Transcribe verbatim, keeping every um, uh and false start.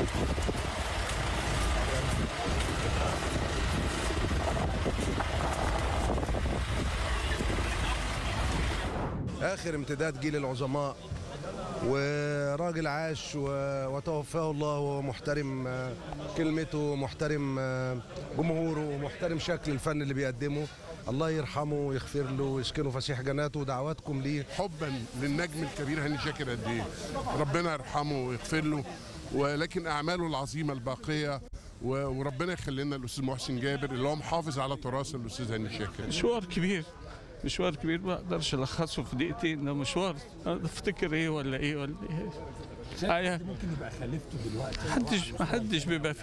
آخر امتداد جيل العظماء، وراجل عاش وتوفاه الله وهو محترم كلمته، محترم جمهوره، محترم شكل الفن اللي بيقدمه. الله يرحمه ويغفر له ويسكنه فسيح جناته، ودعواتكم ليه. حبا للنجم الكبير هاني شاكر قد ايه، ربنا يرحمه ويغفر له، ولكن اعماله العظيمه الباقيه، وربنا يخلي لنا الاستاذ محسن جابر اللي هو محافظ على تراث الاستاذ هاني شاكر. مشوار كبير، مشوار كبير ما اقدرش الخصه في دقيقتين. ده مشوار افتكر ايه ولا ايه ولا ايه. ممكن يبقى خليفته دلوقتي. محدش محدش بيبقى